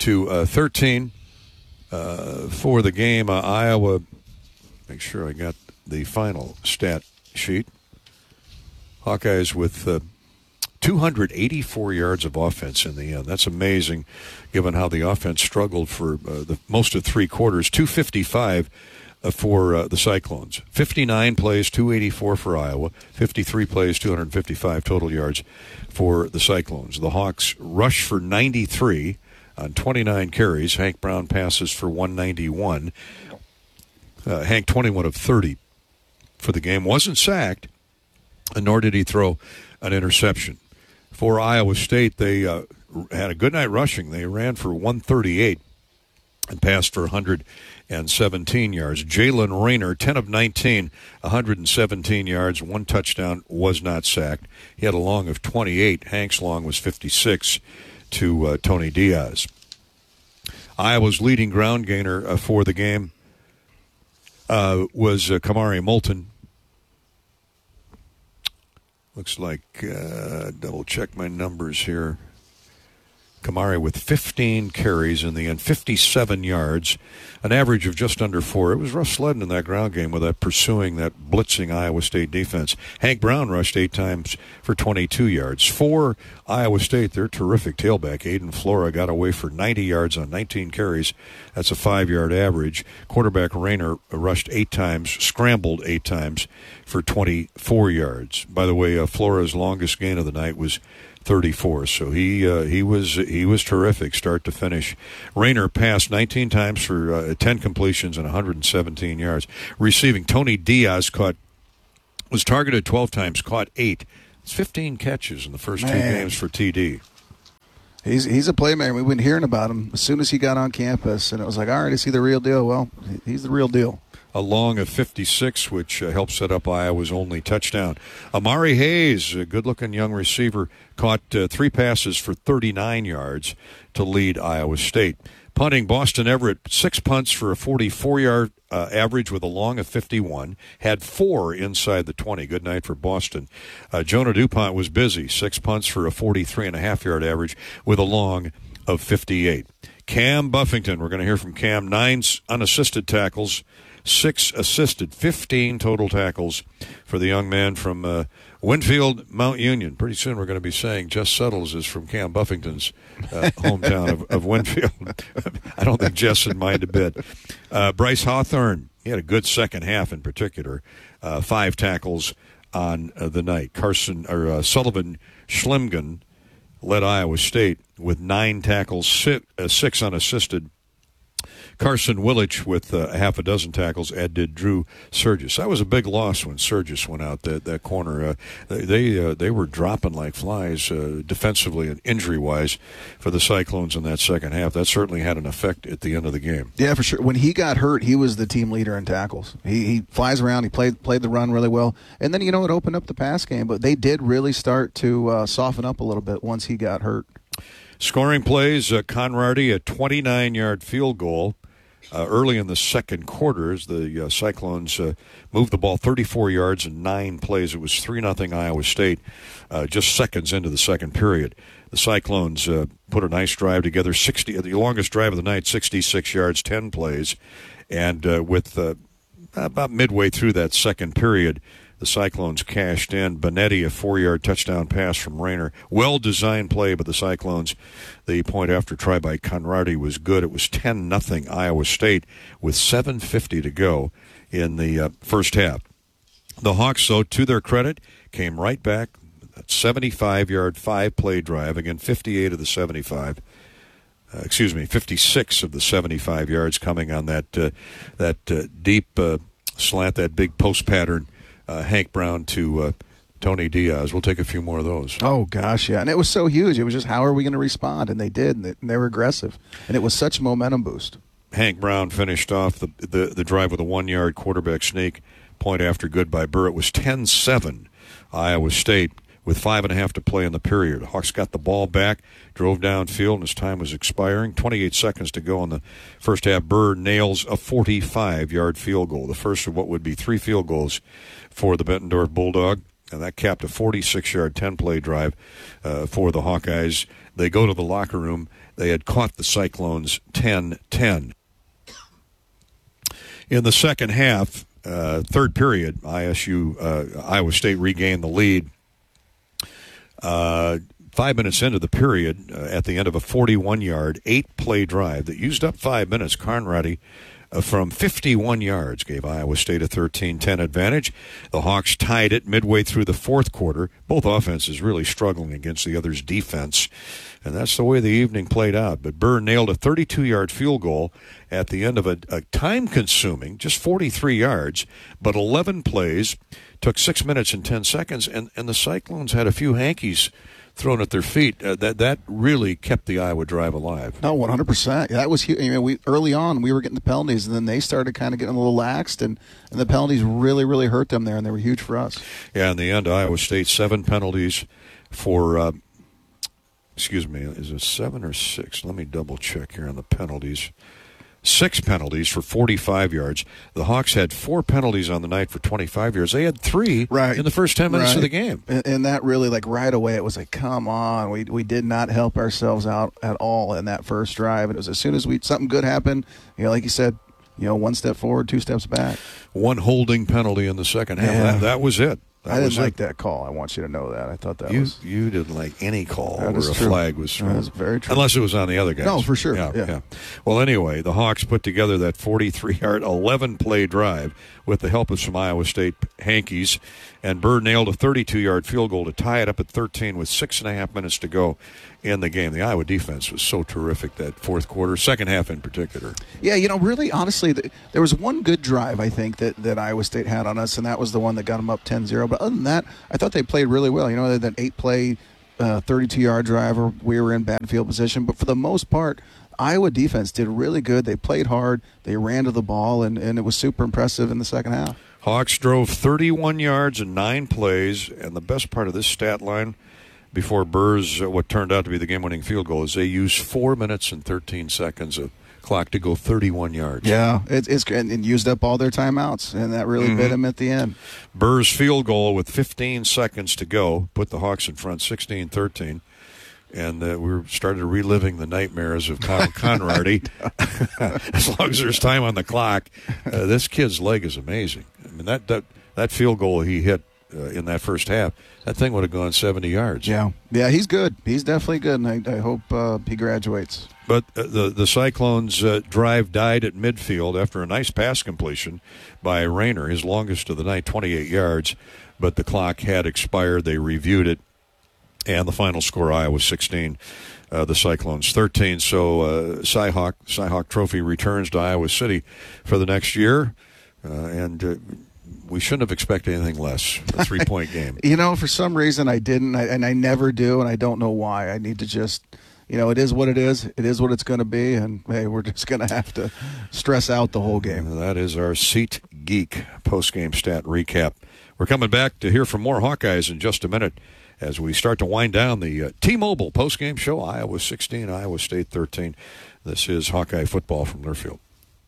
for the game. Iowa, make sure I got the final stat sheet. Hawkeyes with 284 yards of offense in the end. That's amazing, given how the offense struggled for the most of three quarters. 255 for the Cyclones. 59 plays, 284 for Iowa. 53 plays, 255 total yards for the Cyclones. The Hawks rush for 93 on 29 carries. Hank Brown passes for 191. Hank 21 of 30 for the game. Wasn't sacked, nor did he throw an interception. For Iowa State, they had a good night rushing. They ran for 138 and passed for 117 yards. Jalen Rayner, 10 of 19, 117 yards, one touchdown, was not sacked. He had a long of 28. Hank's long was 56 to Tony Diaz. Iowa's leading ground gainer for the game was Kamari Moulton. Looks like, double check my numbers here. Kamari with 15 carries in the end, 57 yards, an average of just under 4. It was rough sledding in that ground game with that pursuing, that blitzing Iowa State defense. Hank Brown rushed 8 times for 22 yards. For Iowa State, their terrific tailback, Aiden Flora, got away for 90 yards on 19 carries. That's a 5-yard average. Quarterback Rayner rushed 8 times, scrambled 8 times for 24 yards. By the way, Flora's longest gain of the night was 34, so he was terrific start to finish. Rayner passed 19 times for 10 completions and 117 yards. Receiving, Tony Diaz was targeted 12 times, caught 8. It's 15 catches in the first 2 games for TD. He's a playmaker. We've been hearing about him as soon as he got on campus, and it was like, all right, is he the real deal? Well, he's the real deal. A long of 56, which helped set up Iowa's only touchdown. Amari Hayes, a good-looking young receiver, caught 3 passes for 39 yards to lead Iowa State. Punting, Boston Everett, 6 punts for a 44-yard average with a long of 51. Had 4 inside the 20. Good night for Boston. Jonah DuPont was busy. 6 punts for a 43.5-yard average with a long of 58. Cam Buffington, we're going to hear from Cam. 9 unassisted tackles, 6 assisted, 15 total tackles for the young man from Winfield, Mount Union. Pretty soon we're going to be saying Jess Settles is from Cam Buffington's hometown of Winfield. I don't think Jess would mind a bit. Bryce Hawthorne, he had a good second half in particular. 5 tackles on the night. Sullivan Schlimgen led Iowa State with 9 tackles, 6 unassisted. Carson Willich with half a dozen tackles, as did Drew Surgis. That was a big loss when Surgis went out that corner. They were dropping like flies defensively and injury-wise for the Cyclones in that second half. That certainly had an effect at the end of the game. Yeah, for sure. When he got hurt, he was the team leader in tackles. He flies around. He played the run really well. And then, it opened up the pass game. But they did really start to soften up a little bit once he got hurt. Scoring plays, Conradi, a 29-yard field goal. Early in the second quarter, as the Cyclones moved the ball 34 yards in 9 plays. It was 3-0 Iowa State just seconds into the second period. The Cyclones put a nice drive together, the longest drive of the night, 66 yards, 10 plays. And with about midway through that second period, the Cyclones cashed in. Benetti, a 4-yard touchdown pass from Rayner. Well-designed play by the Cyclones. The point after try by Conradi was good. It was 10-0 Iowa State with 7:50 to go in the first half. The Hawks, though, to their credit, came right back. That 75-yard, 5-play drive. Again, 58 of the 75. 56 of the 75 yards coming on that deep slant, that big post pattern. Hank Brown to Tony Diaz. We'll take a few more of those. Oh, gosh, yeah. And it was so huge. It was just, how are we going to respond? And they did, and they were aggressive. And it was such a momentum boost. Hank Brown finished off the drive with a 1-yard quarterback sneak. Point after good by Burr. It was 10-7 Iowa State with 5.5 to play in the period. Hawks got the ball back, drove downfield, and his time was expiring. 28 seconds to go in the first half. Burr nails a 45-yard field goal, the first of what would be 3 field goals for the Bettendorf Bulldog, and that capped a 46-yard, 10-play drive for the Hawkeyes. They go to the locker room. They had caught the Cyclones 10-10. In the second half, third period, Iowa State regained the lead. 5 minutes into the period, at the end of a 41-yard, 8-play drive that used up 5 minutes, Conradi from 51 yards gave Iowa State a 13-10 advantage. The Hawks tied it midway through the fourth quarter. Both offenses really struggling against the other's defense, and that's the way the evening played out. But Burr nailed a 32-yard field goal at the end of a time-consuming, just 43 yards, but 11 plays, took 6 minutes and 10 seconds, and the Cyclones had a few hankies thrown at their feet. That really kept the Iowa drive alive. No, 100%. That was huge. Early on, we were getting the penalties, and then they started kind of getting a little laxed, and the penalties really, really hurt them there, and they were huge for us. Yeah, in the end, Iowa State, 7 penalties for, is it 7 or 6? Let me double check here on the penalties. 6 penalties for 45 yards. The Hawks had 4 penalties on the night for 25 yards. They had 3 in the first 10 minutes of the game. And that really, like, right away, it was like, come on. We did not help ourselves out at all in that first drive. It was as soon as something good happened, like you said, 1 step forward, 2 steps back. 1 holding penalty in the second half. Yeah. That was it. I didn't like that call. I want you to know that. I thought that was... You didn't like any call where a true. flag was thrown. That is very true. Unless it was on the other guys. No, for sure. Yeah. Well, anyway, the Hawks put together that 43-yard, 11-play drive with the help of some Iowa State Hankies, and Burr nailed a 32-yard field goal to tie it up at 13 with 6.5 minutes to go in the game. The Iowa defense was so terrific that fourth quarter, second half in particular. Yeah, really, honestly, there was one good drive, I think, that Iowa State had on us, and that was the one that got them up 10-0. But other than that, I thought they played really well. That 8-play, 32-yard drive, or we were in bad field position. But for the most part, Iowa defense did really good. They played hard. They ran to the ball, and it was super impressive in the second half. Hawks drove 31 yards in 9 plays, and the best part of this stat line before Burr's what turned out to be the game-winning field goal is they used 4 minutes and 13 seconds of clock to go 31 yards. Yeah, it's and used up all their timeouts, and that really bit them at the end. Burr's field goal with 15 seconds to go put the Hawks in front 16-13. And we started reliving the nightmares of Kyle Conradi. As long as there's time on the clock, this kid's leg is amazing. I mean, that field goal he hit in that first half, that thing would have gone 70 yards. Yeah, he's good. He's definitely good, and I hope he graduates. But the Cyclones' drive died at midfield after a nice pass completion by Rayner, his longest of the night, 28 yards. But the clock had expired. They reviewed it. And the final score, Iowa 16, the Cyclones 13. So Cy-Hawk Trophy returns to Iowa City for the next year. And we shouldn't have expected anything less, a 3-point game. For some reason I didn't, and I never do, and I don't know why. I need to just, it is what it is. It is what it's going to be, and, hey, we're just going to have to stress out the whole game. That is our Seat Geek post-game stat recap. We're coming back to hear from more Hawkeyes in just a minute as we start to wind down the T-Mobile postgame show. Iowa 16, Iowa State 13. This is Hawkeye football from Learfield.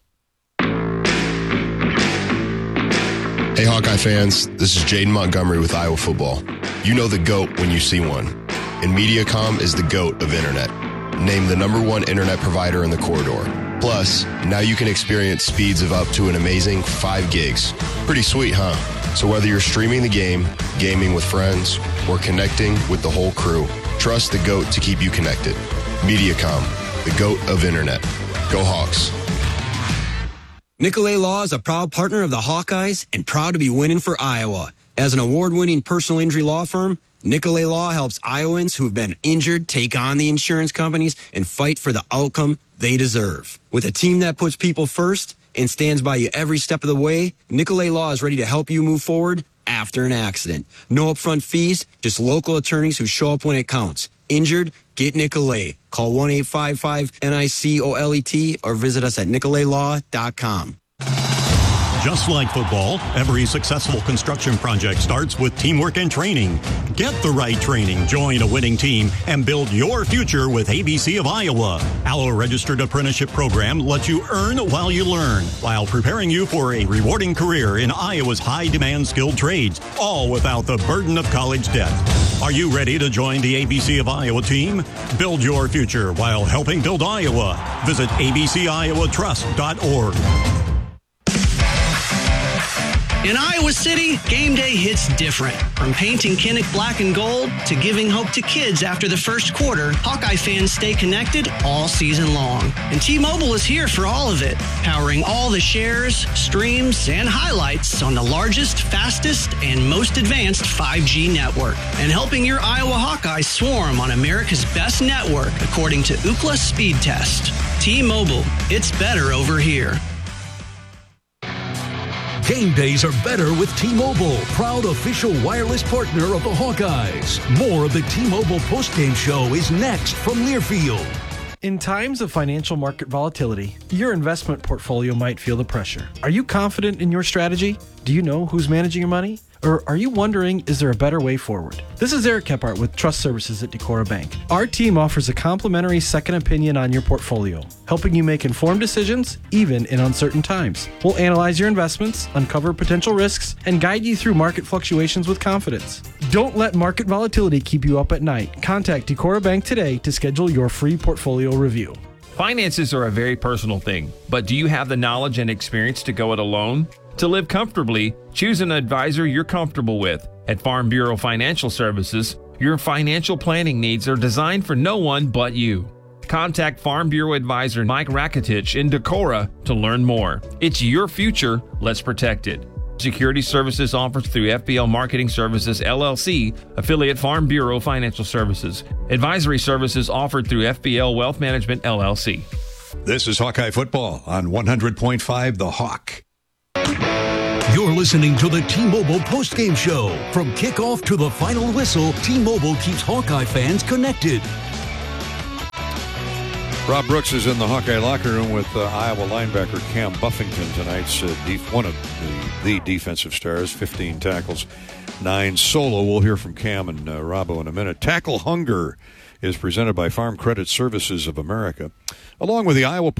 Hey, Hawkeye fans. This is Jaden Montgomery with Iowa football. You know the GOAT when you see one. And Mediacom is the GOAT of internet. Named the #1 internet provider in the corridor. Plus, now you can experience speeds of up to an amazing 5 gigs. Pretty sweet, huh? So whether you're streaming the game, gaming with friends, or connecting with the whole crew, trust the GOAT to keep you connected. Mediacom, the GOAT of internet. Go Hawks. Nicolay Law is a proud partner of the Hawkeyes and proud to be winning for Iowa. As an award-winning personal injury law firm, Nicolay Law helps Iowans who have been injured take on the insurance companies and fight for the outcome they deserve. With a team that puts people first and stands by you every step of the way, Nicolay Law is ready to help you move forward after an accident. No upfront fees, just local attorneys who show up when it counts. Injured? Get Nicolay. Call 1-855-NICOLET or visit us at nicolaylaw.com. Just like football, every successful construction project starts with teamwork and training. Get the right training, join a winning team, and build your future with ABC of Iowa. Our registered apprenticeship program lets you earn while you learn, while preparing you for a rewarding career in Iowa's high-demand skilled trades, all without the burden of college debt. Are you ready to join the ABC of Iowa team? Build your future while helping build Iowa. Visit abciowatrust.org. In Iowa City, game day hits different. From painting Kinnick black and gold to giving hope to kids after the first quarter, Hawkeye fans stay connected all season long. And T-Mobile is here for all of it, powering all the shares, streams, and highlights on the largest, fastest, and most advanced 5G network. And helping your Iowa Hawkeyes swarm on America's best network, according to Ookla Speed Test. T-Mobile, it's better over here. Game days are better with T-Mobile, proud official wireless partner of the Hawkeyes. More of the T-Mobile postgame show is next from Learfield. In times of financial market volatility, your investment portfolio might feel the pressure. Are you confident in your strategy? Do you know who's managing your money? Or are you wondering, is there a better way forward? This is Eric Kephart with Trust Services at Decorah Bank. Our team offers a complimentary second opinion on your portfolio, helping you make informed decisions, even in uncertain times. We'll analyze your investments, uncover potential risks, and guide you through market fluctuations with confidence. Don't let market volatility keep you up at night. Contact Decorah Bank today to schedule your free portfolio review. Finances are a very personal thing, but do you have the knowledge and experience to go it alone? To live comfortably, choose an advisor you're comfortable with. At Farm Bureau Financial Services, your financial planning needs are designed for no one but you. Contact Farm Bureau Advisor Mike Rakitich in Decorah to learn more. It's your future, let's protect it. Security services offered through FBL Marketing Services, LLC, affiliate Farm Bureau Financial Services. Advisory services offered through FBL Wealth Management, LLC. This is Hawkeye Football on 100.5 The Hawk. You're listening to the T-Mobile postgame show. From kickoff to the final whistle, T-Mobile keeps Hawkeye fans connected. Rob Brooks is in the Hawkeye locker room with Iowa linebacker Cam Buffington tonight's one of the defensive stars, 15 tackles, 9 solo. We'll hear from Cam and Robbo in a minute. Tackle Hunger is presented by Farm Credit Services of America, along with the Iowa